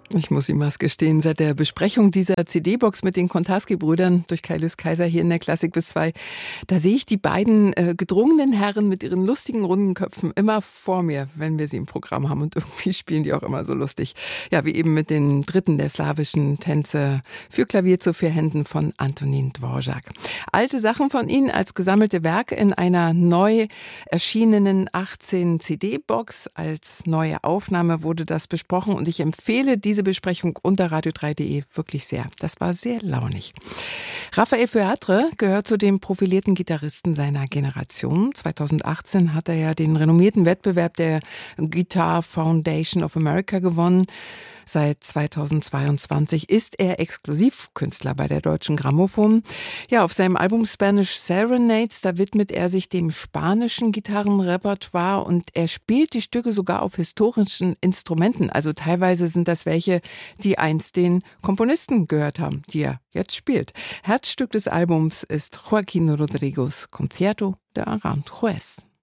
Ich muss ihm was gestehen, seit der Besprechung dieser CD-Box mit den Kontarski-Brüdern durch Kai-Lys Kaiser hier in der Klassik bis 2, da sehe ich die beiden gedrungenen Herren mit ihren lustigen runden Köpfen immer vor mir, wenn wir sie im Programm haben. Und irgendwie spielen die auch immer so lustig. Ja, wie eben mit den dritten der slawischen Tänze für Klavier zu 4 Händen von Antonín Dvořák. Alte Sachen von ihnen als gesammelte Werke in einer neu erschienenen 18 CD-Box. Als neue Aufnahme wurde das besprochen und ich empfehle diese Besprechung unter radio3.de wirklich sehr. Das war sehr launig. Rafael Featre gehört zu den profilierten Gitarristen seiner Generation. 2018 hat er ja den renommierten Wettbewerb der Guitar Foundation of America gewonnen. Seit 2022 ist er Exklusivkünstler bei der Deutschen Grammophon. Ja, auf seinem Album Spanish Serenades, da widmet er sich dem spanischen Gitarrenrepertoire und er spielt die Stücke sogar auf historischen Instrumenten. Also teilweise sind das welche, die einst den Komponisten gehört haben, die er jetzt spielt. Herzstück des Albums ist Joaquín Rodrigos Concierto de Aranjuez.